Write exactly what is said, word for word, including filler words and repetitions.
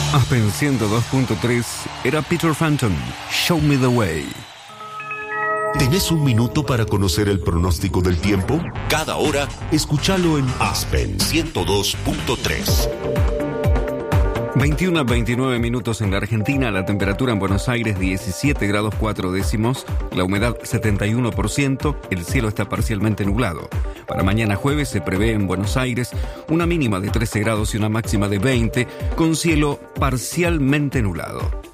Aspen ciento dos punto tres era Peter Frampton, Show Me the Way. ¿Tenés un minuto para conocer el pronóstico del tiempo? Cada hora, escúchalo en Aspen ciento dos punto tres. veintiuno a veintinueve minutos en la Argentina, la temperatura en Buenos Aires diecisiete grados cuatro décimos, la humedad setenta y uno por ciento, el cielo está parcialmente nublado. Para mañana jueves se prevé en Buenos Aires una mínima de trece grados y una máxima de veinte, con cielo parcialmente nublado.